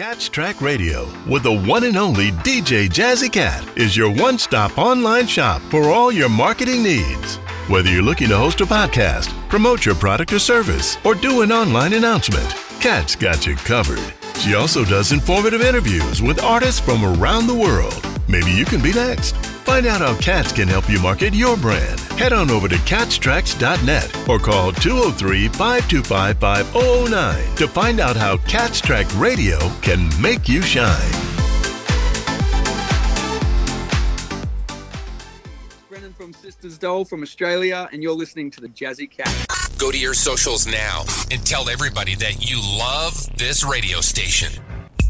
Catch Track Radio with the one and only DJ Jazzy Cat is your one-stop online shop for all your marketing needs. Whether you're looking to host a podcast, promote your product or service, or do an online announcement, Cat's got you covered. She also does informative interviews with artists from around the world. Maybe you can be next. Find out how Cats can help you market your brand. Head on over to catstracks.net or call 203-525-5009 to find out how Cat's Track Radio can make you shine. Brennan from Sisters Doll from Australia, and you're listening to the Jazzy Cat. Go to your socials now and tell everybody that you love this radio station.